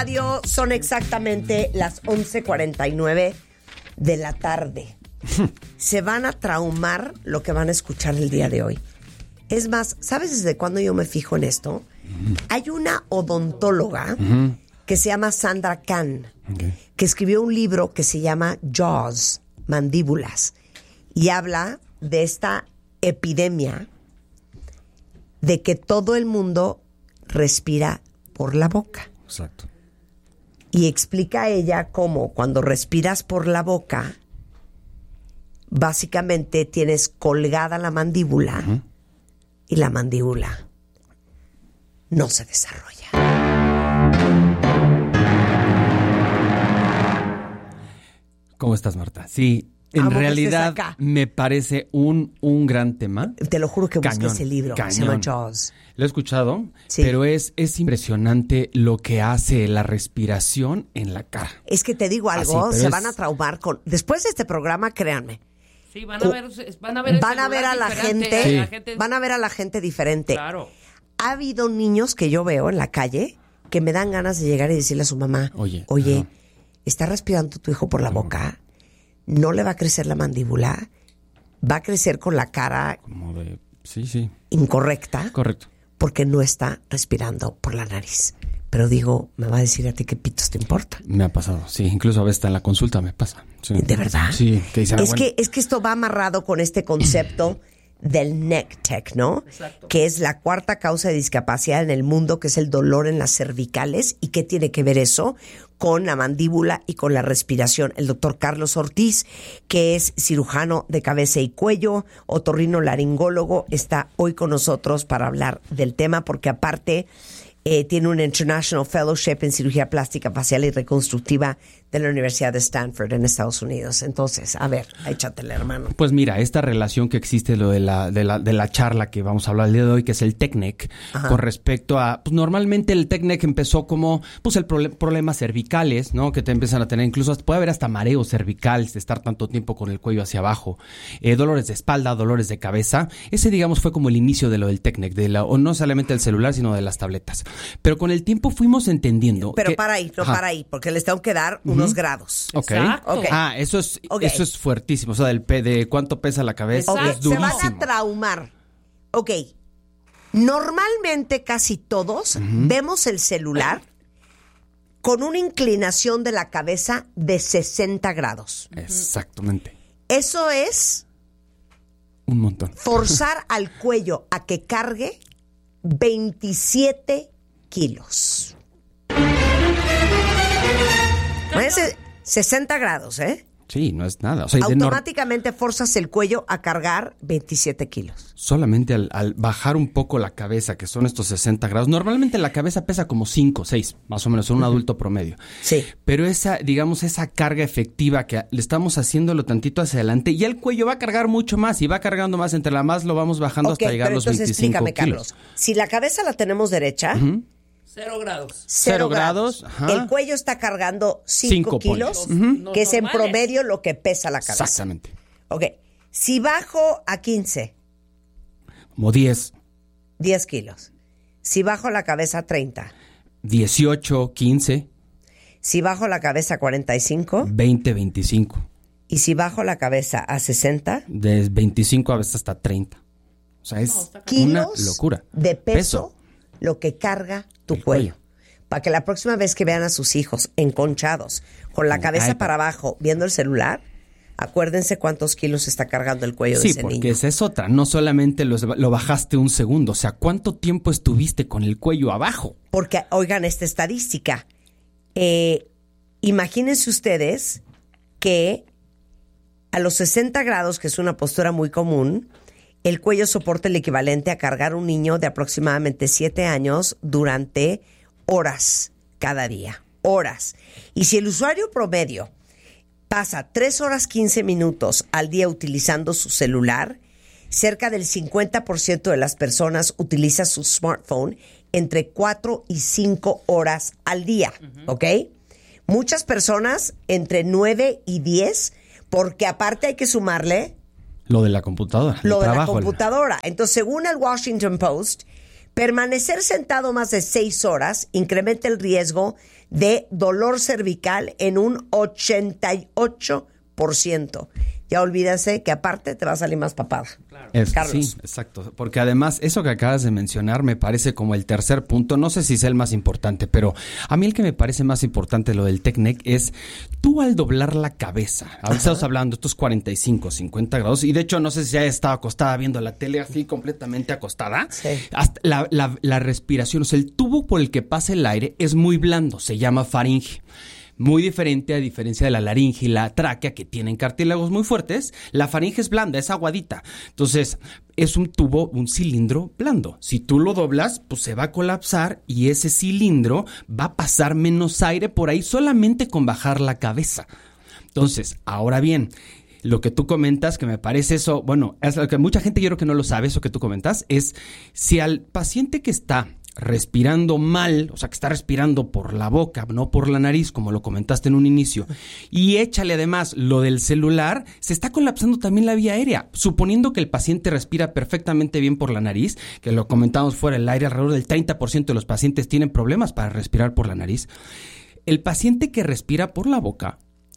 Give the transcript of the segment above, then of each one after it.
Radio. Son exactamente las 11:49 de la tarde. Se van a traumar lo que van a escuchar el día de hoy. Es más, ¿sabes desde cuándo yo me fijo en esto? Hay una odontóloga que se llama Sandra Kahn, que escribió un libro que se llama Jaws, Mandíbulas, y habla de esta epidemia de que todo el mundo respira por la boca. Exacto. Y explica ella cómo cuando respiras por la boca, básicamente tienes colgada la mandíbula y la mandíbula no se desarrolla. ¿Cómo estás, Marta? Sí, en realidad me parece un gran tema. Te lo juro que busqué ese libro. Cañón. Se llama Jaws. Lo he escuchado, sí. Pero es impresionante lo que hace la respiración en la cara. Es que te digo algo, se van a traumar con... Después de este programa, créanme. Sí, van a ver a la gente. Sí. Van a ver a la gente diferente. Claro. Ha habido niños que yo veo en la calle que me dan ganas de llegar y decirle a su mamá, oye, ¿está respirando tu hijo por la boca? No le va a crecer la mandíbula, va a crecer con la cara como de incorrecta. Correcto. Porque no está respirando por la nariz. Pero digo, me va a decir a ti qué pitos te importa. Me ha pasado, sí. Incluso a veces en la consulta me pasa. Sí. ¿De verdad? Sí. Que dicen, es que esto va amarrado con este concepto del neck tech, ¿no? Exacto. Que es la cuarta causa de discapacidad en el mundo, que es el dolor en las cervicales. ¿Y qué tiene que ver eso con la mandíbula y con la respiración? El doctor Carlos Ortiz, que es cirujano de cabeza y cuello, otorrinolaringólogo, está hoy con nosotros para hablar del tema, porque aparte tiene un International Fellowship en Cirugía Plástica Facial y Reconstructiva de la Universidad de Stanford en Estados Unidos. Entonces, a ver, échatele, hermano. Pues mira, esta relación que existe, lo de la charla que vamos a hablar el día de hoy, que es el TECNEC, con respecto a, pues normalmente el TECNEC empezó como, pues problemas cervicales, ¿no? Que te empiezan a tener, incluso puede haber hasta mareos cervicales de estar tanto tiempo con el cuello hacia abajo, dolores de espalda, dolores de cabeza. Ese, digamos, fue como el inicio de lo del TECNEC, o no solamente del celular, sino de las tabletas. Pero con el tiempo fuimos entendiendo. Pero para ahí, porque les tengo que dar unos grados. Ok. Okay. Ah, eso es fuertísimo. O sea, de cuánto pesa la cabeza. Okay. Es durísimo. Se van a traumar. Ok. Normalmente casi todos vemos el celular con una inclinación de la cabeza de 60 grados. Exactamente. Eso es un montón. Forzar al cuello a que cargue 27 kilos. Parece 60 grados, ¿eh? Sí, no es nada. O sea, automáticamente forzas el cuello a cargar 27 kilos. Solamente al bajar un poco la cabeza, que son estos 60 grados. Normalmente la cabeza pesa como 5, 6, más o menos, en un adulto promedio. Sí. Pero esa carga efectiva que le estamos haciéndolo tantito hacia adelante, y el cuello va a cargar mucho más y va cargando más. Entre la más lo vamos bajando hasta llegar a los 25 explícame, kilos. Carlos. Si la cabeza la tenemos derecha... 0 grados. 0 grados. El cuello está cargando 5 kilos, que es en promedio lo que pesa la cabeza. Exactamente. Ok. Si bajo a 15. Como 10. 10 kilos. Si bajo la cabeza a 30. 18, 15. Si bajo la cabeza a 45. 20, 25. Y si bajo la cabeza a 60. De 25 a veces hasta 30. O sea, es una locura. De peso. Lo que carga tu cuello. Para que la próxima vez que vean a sus hijos enconchados, con la cabeza para abajo, viendo el celular, acuérdense cuántos kilos está cargando el cuello de ese niño. Sí, porque esa es otra. No solamente lo bajaste un segundo. O sea, ¿cuánto tiempo estuviste con el cuello abajo? Porque, oigan, esta estadística. Imagínense ustedes que a los 60 grados, que es una postura muy común, el cuello soporta el equivalente a cargar un niño de aproximadamente 7 años durante horas cada día. Horas. Y si el usuario promedio pasa 3 horas 15 minutos al día utilizando su celular, cerca del 50% de las personas utiliza su smartphone entre 4 y 5 horas al día. ¿Ok? Muchas personas entre 9 y 10, porque aparte hay que sumarle... Lo de la computadora. Lo de la computadora. Entonces, según el Washington Post, Permanecer sentado más de 6 horas incrementa el riesgo de dolor cervical en un 88%. Ya olvídase que aparte te va a salir más papada. Claro. Carlos. Sí, exacto. Porque además, eso que acabas de mencionar me parece como el tercer punto. No sé si es el más importante, pero a mí el que me parece más importante lo del TECNEC es tú al doblar la cabeza. Ahora estamos hablando estos 45, 50 grados. Y de hecho, no sé si ya estaba acostada viendo la tele así completamente acostada. Sí. Hasta la respiración, o sea, el tubo por el que pasa el aire es muy blando. Se llama faringe. Muy diferente a diferencia de la laringe y la tráquea, que tienen cartílagos muy fuertes. La faringe es blanda, es aguadita. Entonces, es un tubo, un cilindro blando. Si tú lo doblas, pues se va a colapsar y ese cilindro va a pasar menos aire por ahí solamente con bajar la cabeza. Entonces, ahora bien, lo que tú comentas, que me parece eso, bueno, es lo que mucha gente yo creo que no lo sabe, eso que tú comentas, es si al paciente que está respirando mal, o sea, que está respirando por la boca, no por la nariz, como lo comentaste en un inicio, y échale además lo del celular, se está colapsando también la vía aérea, suponiendo que el paciente respira perfectamente bien por la nariz, que lo comentamos fuera del aire, alrededor del 30% de los pacientes tienen problemas para respirar por la nariz. El paciente que respira por la boca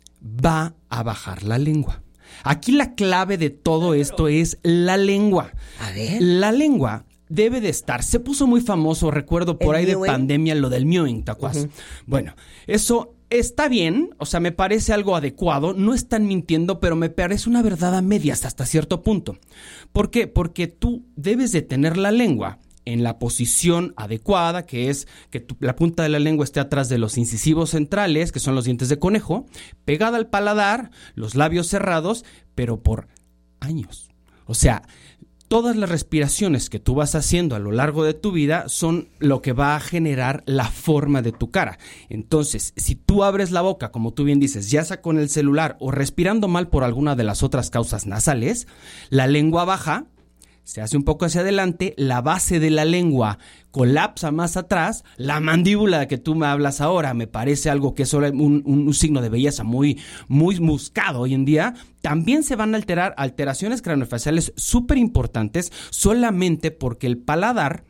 va a bajar la lengua. Aquí la clave de todo esto es la lengua. A ver. La lengua debe de estar. Se puso muy famoso, recuerdo por ahí de pandemia, lo del mewing, ¿te acuerdas? Bueno, eso está bien, o sea, me parece algo adecuado, no están mintiendo, pero me parece una verdad a medias hasta cierto punto. ¿Por qué? Porque tú debes de tener la lengua en la posición adecuada, que es que la punta de la lengua esté atrás de los incisivos centrales, que son los dientes de conejo, pegada al paladar, los labios cerrados, pero por años. O sea, todas las respiraciones que tú vas haciendo a lo largo de tu vida son lo que va a generar la forma de tu cara. Entonces, si tú abres la boca, como tú bien dices, ya sea con el celular o respirando mal por alguna de las otras causas nasales, la lengua baja, se hace un poco hacia adelante, la base de la lengua colapsa más atrás, la mandíbula de que tú me hablas ahora me parece algo que es solo un signo de belleza muy, muy buscado hoy en día. También se van a alterar alteraciones craneofaciales súper importantes solamente porque el paladar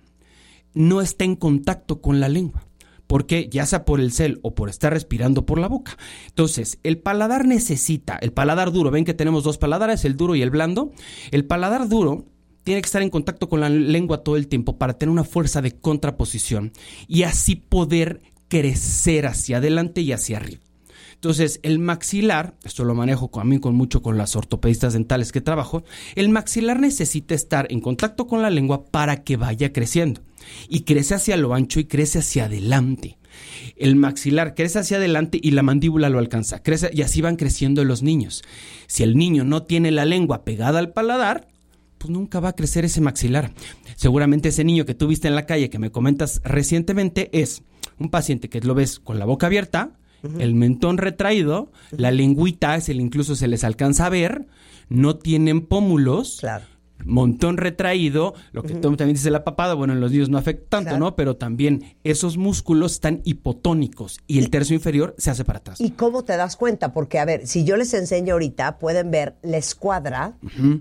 no está en contacto con la lengua. Porque ya sea por el cel o por estar respirando por la boca. Entonces, el paladar necesita, el paladar duro, ven que tenemos dos paladares, el duro y el blando. El paladar duro tiene que estar en contacto con la lengua todo el tiempo para tener una fuerza de contraposición y así poder crecer hacia adelante y hacia arriba. Entonces, el maxilar, esto lo manejo a mí mucho con las ortopedistas dentales que trabajo, el maxilar necesita estar en contacto con la lengua para que vaya creciendo. Y crece hacia lo ancho y crece hacia adelante. El maxilar crece hacia adelante y la mandíbula lo alcanza. Crece y así van creciendo los niños. Si el niño no tiene la lengua pegada al paladar, pues nunca va a crecer ese maxilar. Seguramente ese niño que tú viste en la calle que me comentas recientemente es un paciente que lo ves con la boca abierta, el mentón retraído, la lengüita incluso se les alcanza a ver, no tienen pómulos, claro, montón retraído, lo que tú también dices de la papada, bueno, en los niños no afecta tanto, claro, ¿no? Pero también esos músculos están hipotónicos y el tercio inferior se hace para atrás. ¿Y cómo te das cuenta? Porque, a ver, si yo les enseño ahorita, pueden ver la escuadra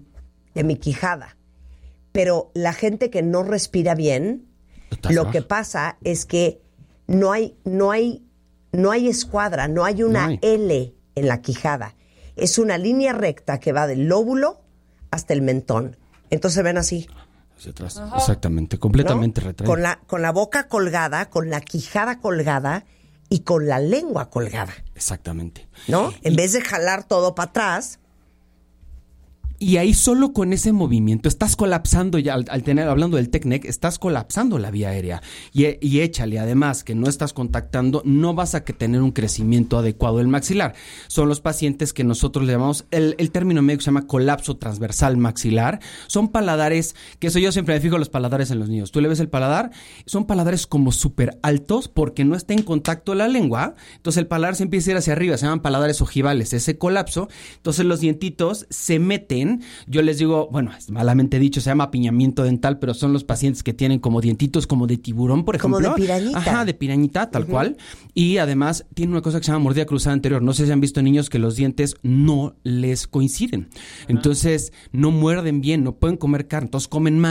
de mi quijada, pero la gente que no respira bien, lo que pasa es que no hay escuadra, no hay una L en la quijada. Es una línea recta que va del lóbulo hasta el mentón. Entonces ven así. Hacia atrás. Ajá. Exactamente, completamente retraído. Con la boca colgada, con la quijada colgada y con la lengua colgada. Exactamente. ¿No? En vez de jalar todo para atrás. Y ahí solo con ese movimiento estás colapsando ya, hablando del TECNEC, estás colapsando la vía aérea. Y échale, además, que no estás contactando, no vas a tener un crecimiento adecuado del maxilar. Son los pacientes que nosotros le llamamos, el término médico se llama colapso transversal maxilar. Son paladares, que eso yo siempre me fijo los paladares en los niños. Tú le ves el paladar, son paladares como súper altos porque no está en contacto la lengua. Entonces el paladar se empieza a ir hacia arriba, se llaman paladares ojivales, ese colapso. Entonces los dientitos se meten. Yo les digo, bueno, malamente dicho, se llama apiñamiento dental, pero son los pacientes que tienen como dientitos como de tiburón, por ejemplo. Como de pirañita. Ajá, de pirañita, tal cual. Y además tiene una cosa que se llama mordida cruzada anterior. No sé si han visto niños que los dientes no les coinciden. Entonces, no muerden bien, no pueden comer carne, entonces comen mal.